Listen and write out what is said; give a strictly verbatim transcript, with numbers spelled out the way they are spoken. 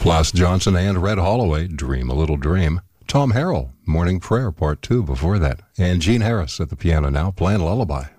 Plas Johnson and Red Holloway, Dream a Little Dream. Tom Harrell, Morning Prayer Part two before that. And Gene Harris at the piano now, playing Lullaby.